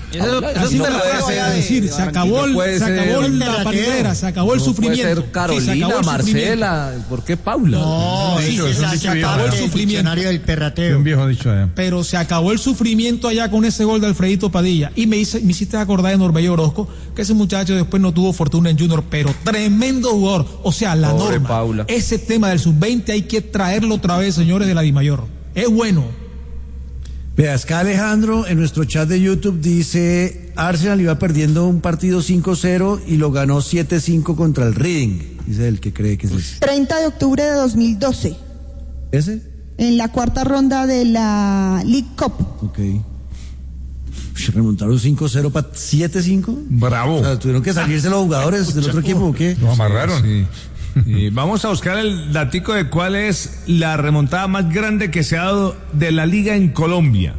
Eso Así es me lo voy a decir, se acabó la paridera, se acabó el sufrimiento. Puede ser Carolina, Marcela, ¿por qué Paula? No, se acabó el sufrimiento del perrateo. Un viejo dicho allá. Pero se acabó el sufrimiento allá con ese gol de Alfredito Padilla. Y me hiciste acordar de Norbello Orozco, que ese muchacho después no tuvo fortuna en Junior, pero tremendo jugador. O sea, la Pobre norma. Paula. Ese tema del sub-20 hay que traerlo otra vez, señores de la Dimayor. Es bueno. Vea, acá Alejandro en nuestro chat de YouTube dice, Arsenal iba perdiendo un partido 5-0 y lo ganó 7-5 contra el Reading. Dice el que cree que es ese. 30 de octubre de 2012. ¿Ese? En la cuarta ronda de la League Cup. Ok. ¿Remontaron 5-0 para 7-5? Bravo. O sea, ¿tuvieron que salirse los jugadores del otro equipo o qué? Lo amarraron. Sí. Y vamos a buscar el datico de cuál es la remontada más grande que se ha dado de la liga en Colombia.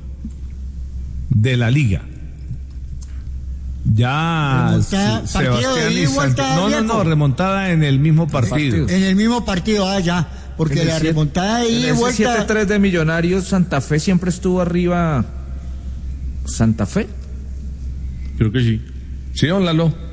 De la liga. Ya Sebastián y Santos. No, remontada en el mismo partido. En el mismo partido, ya. Porque la remontada de ida y vuelta. 7-3 de Millonarios, Santa Fe siempre estuvo arriba. ¿Santa Fe? Creo que sí. Sí, don Lalo.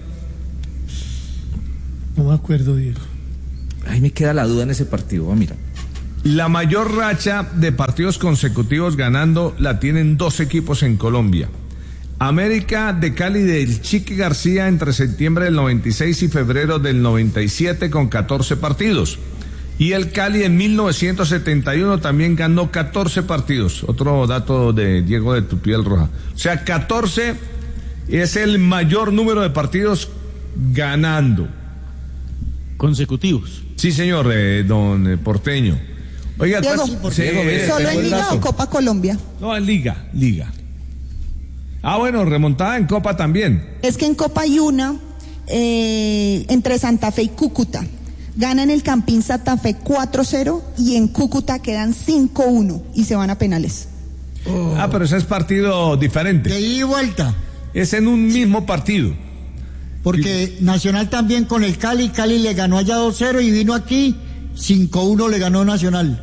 No me acuerdo, Diego. Ahí me queda la duda en ese partido, mira. La mayor racha de partidos consecutivos ganando la tienen dos equipos en Colombia. América de Cali del Chiqui García entre septiembre del 96 y febrero del 97 con 14 partidos. Y el Cali en 1971 también ganó 14 partidos. Otro dato de Diego de Tu Piel Roja. O sea, 14 es el mayor número de partidos ganando. Consecutivos. Sí, señor, don Porteño. Oiga, Diego, ¿solo en Liga o Copa Colombia? No, en Liga. Ah, bueno, remontada en Copa también. Es que en Copa hay una entre Santa Fe y Cúcuta. Ganan el Campín Santa Fe 4-0 y en Cúcuta quedan 5-1 y se van a penales. Ah, pero ese es partido diferente. De ida y vuelta. Es en un mismo partido. Porque Nacional también con el Cali le ganó allá 2-0 y vino aquí 5-1 le ganó Nacional.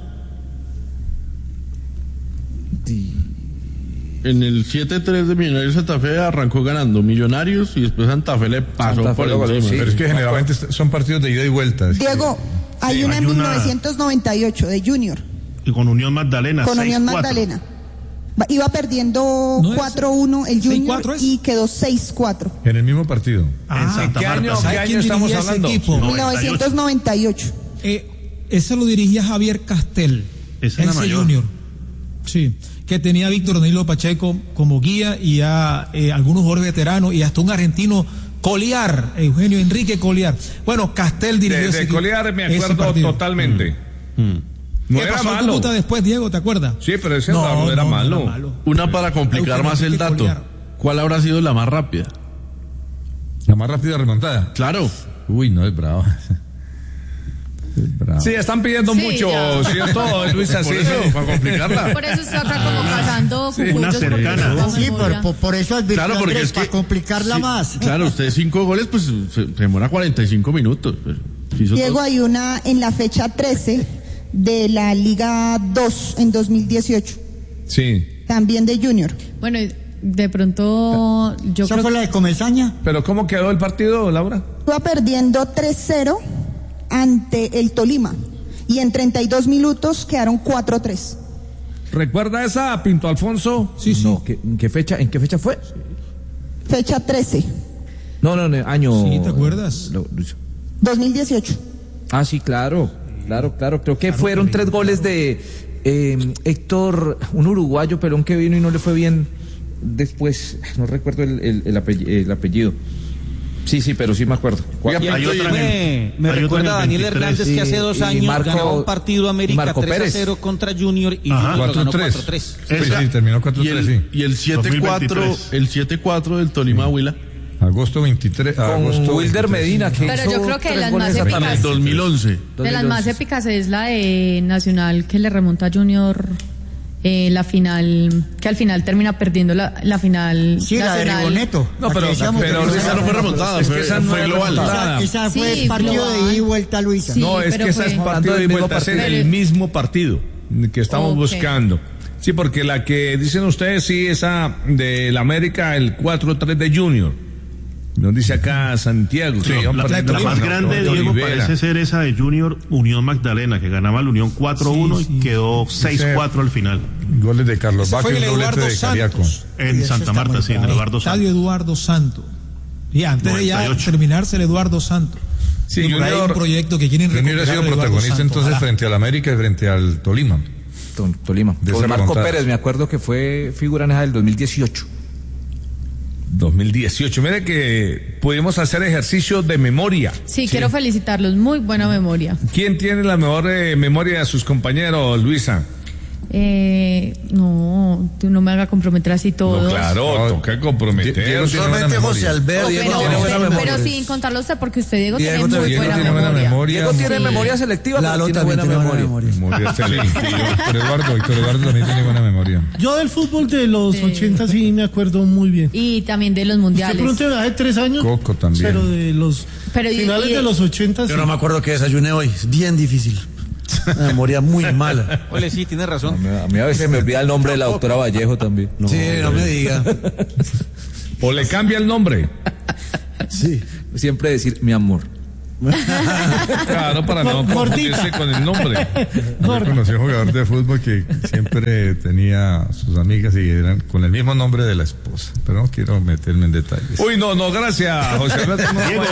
En el 7-3 de Millonarios Santa Fe arrancó ganando Millonarios y después Santa Fe le pasó por encima. Sí, pero es que generalmente son partidos de ida y vuelta. Diego, hay una en 1998 de Junior. Y con Unión Magdalena. Con Unión Magdalena. Iba perdiendo 4-1 el Junior y quedó 6-4. En el mismo partido. ¿Qué año estamos hablando? 1998. Ese lo dirigía Javier Castel. Ese Junior. Sí. Que tenía a Víctor Danilo Pacheco como guía y a algunos jugadores veteranos y hasta un argentino, Coliar, Eugenio Enrique Coliar. Bueno, Castel dirigió de Coliar me acuerdo totalmente. No era malo. Cúcuta después, Diego, ¿te acuerdas? Sí, pero ese no era malo. Una para complicar más el dato. ¿Cuál habrá sido la más rápida? ¿La más rápida remontada? Claro. Uy, no, es bravo. Sí, están pidiendo mucho, ¿cierto, Luis? Así para complicarla. Por eso está acá como cazando una cercana. Sí, por eso es claro, porque es para complicarla más. Claro, usted 5 goles, pues se demora 45 minutos. Diego, hay una en la fecha 13 de la Liga 2 en 2018. Sí. También de Junior. Bueno, de pronto yo ¿Esa creo fue la de Comesaña? ¿Pero cómo quedó el partido, Laura? Iba perdiendo 3-0 ante el Tolima y en 32 minutos quedaron 4-3. ¿Recuerda esa, Pinto Alfonso? Sí. ¿En qué fecha fue? Fecha 13. No, año. Sí, ¿te acuerdas? 2018. Ah, sí, claro. Creo que fueron 3 goles de Héctor, un uruguayo pelón que vino y no le fue bien después. No recuerdo el apellido. Sí, pero sí me acuerdo. Me recuerda a Daniel Hernández que hace 2 años ganó un partido América 3-0 contra Junior y Junior ganó 4-3. Sí, terminó 4-3, sí. Y el 7-4 del Tolima Huila. Agosto 23. Con Wilder Medina. Que pero yo creo que las más épicas. En el 2011. De las más épicas es la de Nacional que le remonta a Junior. La final, que al final termina perdiendo la final. Sí, nacional. La de Rigoneto. No, pero esa no fue remontada, es que esa no fue global. Esa fue partido de ida y vuelta, Luisa. No, es que esa es partido de ida y vuelta, es el mismo partido que estamos buscando. Sí, porque la que dicen ustedes, sí, esa del América, el 4-3 de Junior. Nos dice acá Santiago. Sí, la más grande, Diego, parece ser esa de Junior Unión Magdalena, que ganaba la Unión 4-1 y quedó 6-4 al final. Goles de Carlos Vázquez, un doblete de Cariaco. En Santa Marta, sí, en el Eduardo Santos. Estadio Eduardo Santos. Y antes 98. De ya terminarse el Eduardo Santos. Sí, Junior, hay un proyecto que quieren Junior ha sido protagonista entonces frente al América y frente al Tolima. Tolima. Con Marco Pérez, me acuerdo que fue figura en esa del 2018. 2018. Mire que pudimos hacer ejercicio de memoria. Sí, quiero felicitarlos. Muy buena memoria. ¿Quién tiene la mejor memoria de sus compañeros, Luisa? No, tú no me hagas comprometer así todo. No, claro, toca comprometer. Solamente José Alberto tiene buena memoria. Pero sin contarlo usted, porque usted, Diego tiene muy buena memoria. Diego tiene memoria selectiva, Lalo pero tiene buena memoria. Memoria selectiva. Víctor Eduardo también tiene buena memoria. Yo del fútbol de los 80 sí me acuerdo muy bien. Y también de los mundiales. Usted preguntó hace 3 años. Coco también. Pero de los finales de los 80 Yo no me acuerdo que desayuné hoy. Es bien difícil. Una memoria muy mala. Ole, sí, tiene razón. A mí a veces me olvida el nombre de la doctora Vallejo también. No, sí, no me diga. O le cambia el nombre. Sí. Siempre decir mi amor. Claro, para no confundirse con el nombre. Yo conocí a un jugador de fútbol que siempre tenía sus amigas y eran con el mismo nombre de la esposa, pero no quiero meterme en detalles. Uy, no, gracias, José Alberto. Diego,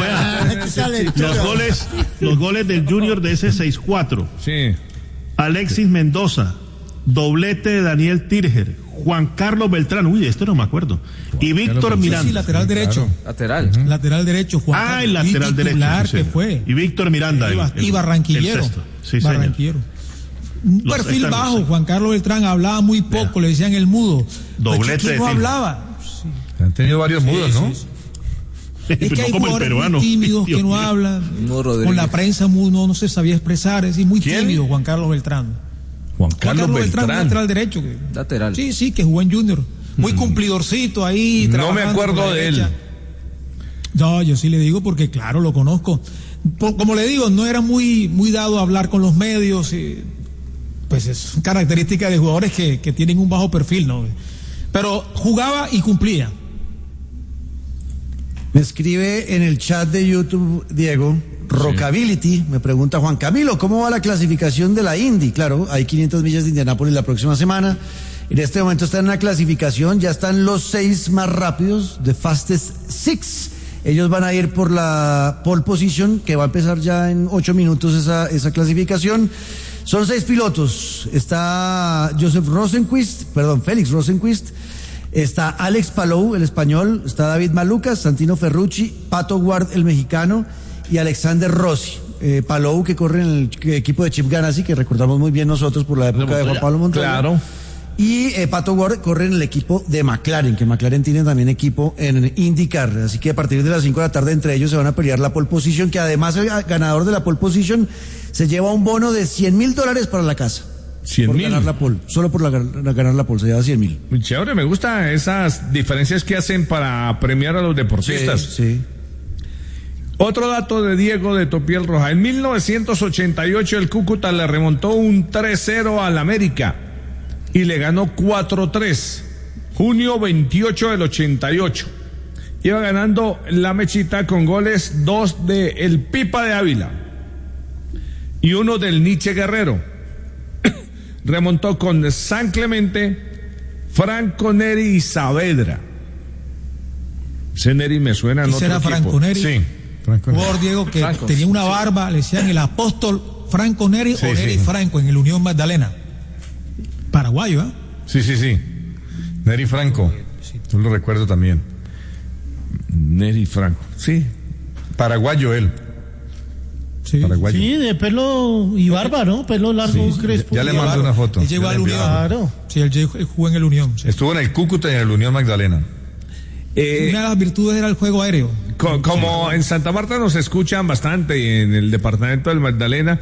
los goles del Junior de ese 6-4. Sí. Alexis Mendoza, doblete de Daniel Tirger, Juan Carlos Beltrán, uy, esto no me acuerdo, y Víctor Miranda. Sí, lateral derecho. Lateral. Lateral derecho, Juan Carlos. El lateral derecho. Sí, que fue. Y Víctor Miranda. Y barranquillero. Sí, barranquillero. Un perfil bajo, sí. Juan Carlos Beltrán hablaba muy poco, le decían el mudo. Doblete de no hablaba. Sí. Han tenido varios mudos, ¿no? Sí. Es que hay jugadores muy tímidos que no hablan. Con la prensa no se sabía expresar, es decir, muy tímido Juan Carlos Beltrán. Juan Carlos Beltrán, lateral derecho. Lateral. Sí, que jugó en Junior. Muy cumplidorcito ahí. No me acuerdo de él. No, yo sí le digo porque, claro, lo conozco. Como le digo, no era muy dado a hablar con los medios. Pues es característica de jugadores que tienen un bajo perfil, ¿no? Pero jugaba y cumplía. Me escribe en el chat de YouTube, Diego, Rockability, me pregunta Juan Camilo, ¿cómo va la clasificación de la Indy? Claro, hay 500 millas de Indianápolis la próxima semana. En este momento está en la clasificación, ya están los 6 más rápidos, The Fastest 6. Ellos van a ir por la pole position, que va a empezar ya en 8 minutos esa clasificación. Son 6 pilotos. Está Félix Rosenquist. Está Alex Palou, el español, está David Malucas, Santino Ferrucci, Pato Ward, el mexicano, y Alexander Rossi. Palou, que corre en el equipo de Chip Ganassi, que recordamos muy bien nosotros por la época de Juan Pablo Montoya. Claro. Y Pato Ward corre en el equipo de McLaren, que McLaren tiene también equipo en IndyCar. Así que a partir de las 5 de la tarde entre ellos se van a pelear la pole position, que además el ganador de la pole position se lleva un bono de $100,000 para la casa. 100,000. Ganar la pole, solo por ganar la pole se lleva 100,000. Muy chévere, me gusta esas diferencias que hacen para premiar a los deportistas. Sí. Otro dato de Diego de Topiel Roja. En 1988 el Cúcuta le remontó un 3-0 al América y le ganó 4-3. Junio 28 del 88. Iba ganando la Mechita con goles 2 de el Pipa de Ávila y 1 del Nietzsche Guerrero. Remontó con San Clemente, Franco Neri y Saavedra. Ese Neri me suena en otro era equipo. Franco Neri. Sí. Jugador, Diego, que tenía una barba, le decían el apóstol Franco Neri o Neri Franco en el Unión Magdalena. Paraguayo, ¿eh? Sí. Neri Franco. Yo lo recuerdo también. Neri Franco. Sí. Paraguayo él. Sí, paraguayo. Sí, de pelo y barba, ¿no? Pelo largo, crespo. Ya le mando una foto. Él llegó al Unión. Claro. Sí, él jugó en el Unión. Sí. Estuvo en el Cúcuta y en el Unión Magdalena. Una de las virtudes era el juego aéreo. Como en Santa Marta nos escuchan bastante y en el departamento del Magdalena.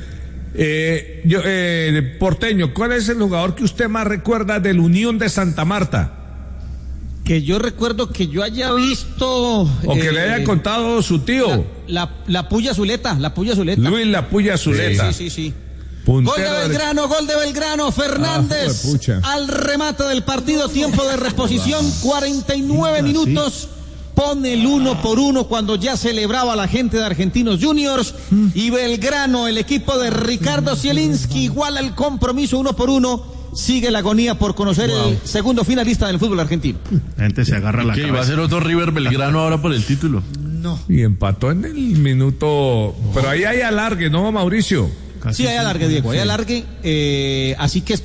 Porteño, ¿cuál es el jugador que usted más recuerda del Unión de Santa Marta? Que yo recuerdo que yo haya visto... O que le haya contado su tío. La Puya Zuleta. Luis La Puya Zuleta. Sí. Gol de Belgrano, Fernández al remate del partido, tiempo de reposición, 49 minutos, pone el 1-1 cuando ya celebraba la gente de Argentinos Juniors, y Belgrano, el equipo de Ricardo Zielinski, iguala el compromiso 1-1, sigue la agonía por conocer el segundo finalista del fútbol argentino. La gente se agarra la cabeza. Va a ser otro River Belgrano ahora por el título. No. Y empató en el minuto, pero ahí hay alargue, ¿no, Mauricio? Sí, hay alargue, Diego, hay alargue, así que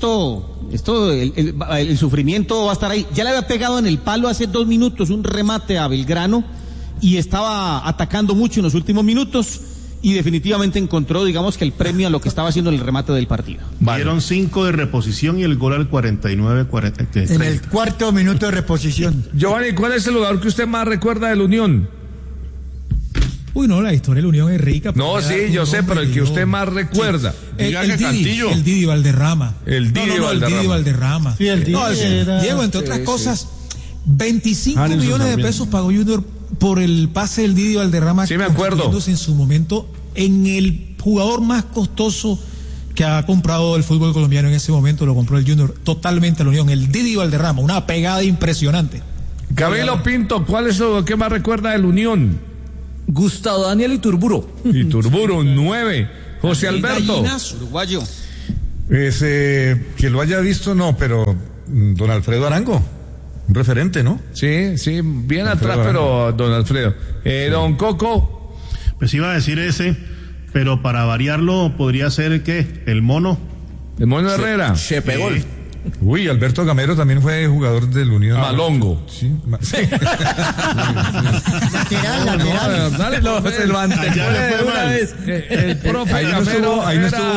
el sufrimiento va a estar ahí. Ya le había pegado en el palo hace 2 minutos un remate a Belgrano y estaba atacando mucho en los últimos minutos y definitivamente encontró, digamos, que el premio a lo que estaba haciendo el remate del partido. Dieron 5 de reposición y el gol al 49-40. En el cuarto minuto de reposición. Giovanni, ¿cuál es el jugador que usted más recuerda de la Unión? Uy, no, la historia de la Unión es rica. No, sí, yo sé, pero el que usted más recuerda. El Didi Valderrama. El Didi Valderrama. Sí, el Didi Diego, entre otras cosas, 25 millones de pesos pagó Junior por el pase del Didi Valderrama. Sí, me acuerdo. En su momento en el jugador más costoso que ha comprado el fútbol colombiano en ese momento, lo compró el Junior totalmente a la Unión, el Didi Valderrama, una pegada impresionante. Camilo Pinto, ¿cuál es lo que más recuerda de la Unión? Gustavo Daniel Iturburu. Iturburu, 9. José Alberto. Uruguayo. Que lo haya visto, no, pero don Alfredo Arango, un referente, ¿no? Sí, bien atrás, pero don Alfredo. Don Coco. Pues iba a decir ese, pero para variarlo podría ser, ¿qué? El Mono. El Mono Herrera. Chepegol. Uy, Alberto Gamero también fue jugador del Unión. Malongo. Sí. Lateral. Dale, se lo antes. Allá le fue mal. El profe Gamero ahí no estuvo